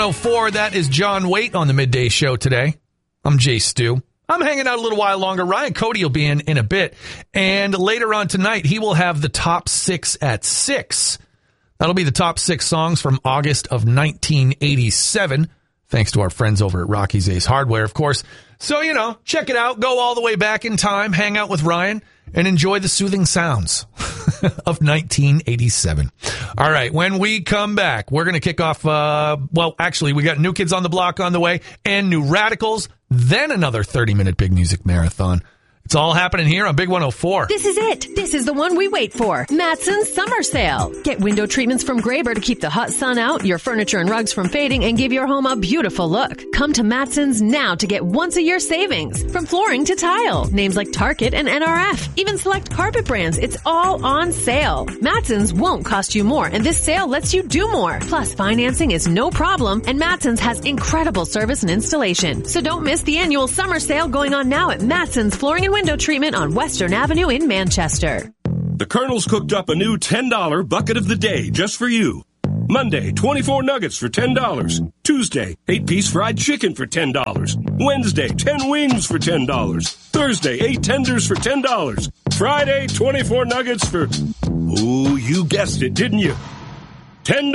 104, that is John Waite on the Midday Show today. I'm Jay Stu. I'm hanging out a little while longer. Ryan Cody will be in a bit. And later on tonight, he will have the top 6 at 6. That'll be the top 6 songs from August of 1987. Thanks to our friends over at Rocky's Ace Hardware, of course. So, check it out. Go all the way back in time, hang out with Ryan, and enjoy the soothing sounds of 1987. All right, when we come back, we're going to kick off, we got New Kids on the Block on the way, and New Radicals, then another 30-minute Big Music Marathon. It's all happening here on Big 104. This is it. This is the one we wait for. Matson's Summer Sale. Get window treatments from Graber to keep the hot sun out, your furniture and rugs from fading, and give your home a beautiful look. Come to Matson's now to get once-a-year savings. From flooring to tile. Names like Target and NRF. Even select carpet brands. It's all on sale. Matson's won't cost you more, and this sale lets you do more. Plus, financing is no problem, and Matson's has incredible service and installation. So don't miss the annual summer sale going on now at Matson's Flooring and Window Treatment on Western Avenue in Manchester. The Colonel's cooked up a new $10 bucket of the day just for you. Monday, 24 nuggets for $10. Tuesday, 8-piece fried chicken for $10. Wednesday, 10 wings for $10. Thursday, 8 tenders for $10. Friday, 24 nuggets for... Ooh, you guessed it, didn't you? $10.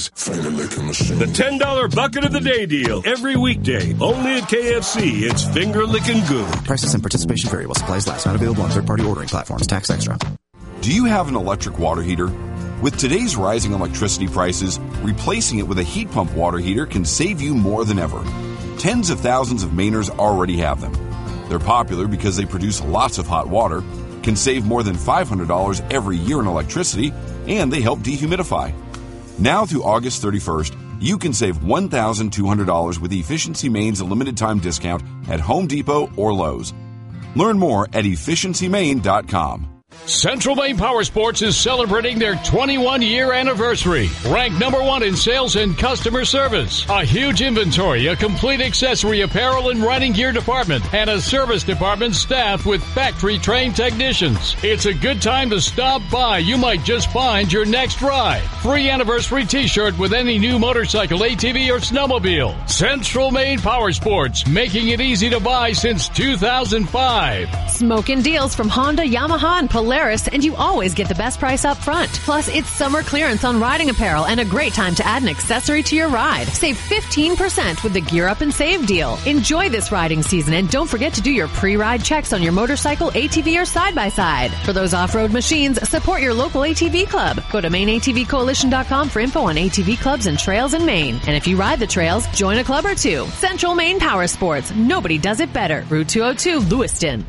The $10 bucket of the day deal. Every weekday. Only at KFC. It's finger licking good. Prices and participation vary while supplies last. Not available on third-party ordering platforms. Tax extra. Do you have an electric water heater? With today's rising electricity prices, replacing it with a heat pump water heater can save you more than ever. Tens of thousands of Mainers already have them. They're popular because they produce lots of hot water, can save more than $500 every year in electricity, and they help dehumidify. Now through August 31st, you can save $1,200 with Efficiency Maine's limited time discount at Home Depot or Lowe's. Learn more at efficiencymaine.com. Central Maine Power Sports is celebrating their 21-year anniversary. Ranked number 1 in sales and customer service. A huge inventory, a complete accessory, apparel, and riding gear department, and a service department staffed with factory-trained technicians. It's a good time to stop by. You might just find your next ride. Free anniversary t-shirt with any new motorcycle, ATV, or snowmobile. Central Maine Power Sports, making it easy to buy since 2005. Smoking deals from Honda, Yamaha, and Polaris, and you always get the best price up front. Plus, it's summer clearance on riding apparel and a great time to add an accessory to your ride. Save 15% with the Gear Up and Save deal. Enjoy this riding season, and don't forget to do your pre-ride checks on your motorcycle, ATV, or side-by-side. For those off-road machines, support your local ATV club. Go to MaineATVCoalition.com for info on ATV clubs and trails in Maine. And if you ride the trails, join a club or two. Central Maine Power Sports. Nobody does it better. Route 202, Lewiston.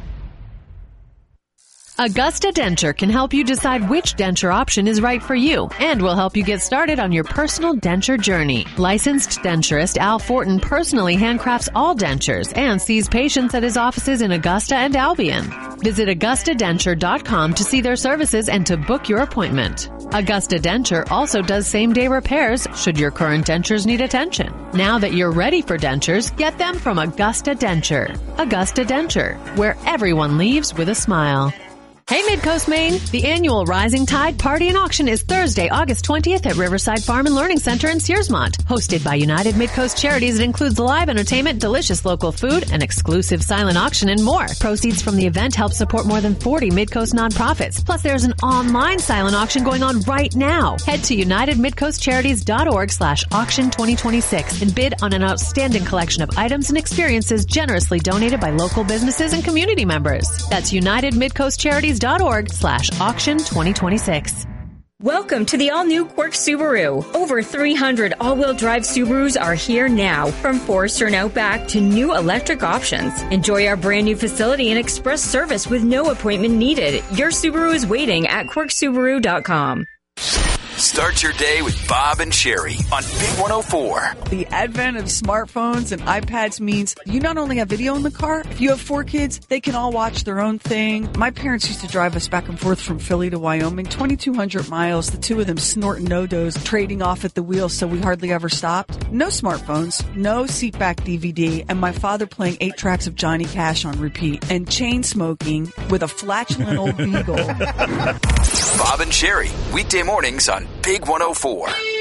Augusta Denture can help you decide which denture option is right for you and will help you get started on your personal denture journey. Licensed denturist Al Fortin personally handcrafts all dentures and sees patients at his offices in Augusta and Albion. Visit AugustaDenture.com to see their services and to book your appointment. Augusta Denture also does same-day repairs should your current dentures need attention. Now that you're ready for dentures, get them from Augusta Denture. Augusta Denture, where everyone leaves with a smile. Hey, Midcoast Maine! The annual Rising Tide Party and Auction is Thursday, August 20th at Riverside Farm and Learning Center in Searsmont. Hosted by United Midcoast Charities, it includes live entertainment, delicious local food, an exclusive silent auction, and more. Proceeds from the event help support more than 40 Midcoast nonprofits. Plus, there's an online silent auction going on right now. Head to UnitedMidcoastCharities.org/auction 2026 and bid on an outstanding collection of items and experiences generously donated by local businesses and community members. That's UnitedMidcoastCharities.org/auction 2026. Welcome to the all-new Quirk Subaru. Over 300 all-wheel drive Subarus are here now, from Forester and Outback to new electric options. Enjoy our brand new facility and express service with no appointment needed. Your Subaru is waiting at QuirkSubaru.com. Start your day with Bob and Sherry on Big 104. The advent of smartphones and iPads means you not only have video in the car, if you have 4 kids, they can all watch their own thing. My parents used to drive us back and forth from Philly to Wyoming, 2,200 miles, the two of them snorting no-dos, trading off at the wheel so we hardly ever stopped. No smartphones, no seatback DVD, and my father playing 8 tracks of Johnny Cash on repeat, and chain smoking with a flatulent old beagle. Bob and Sherry, weekday mornings on Big 104.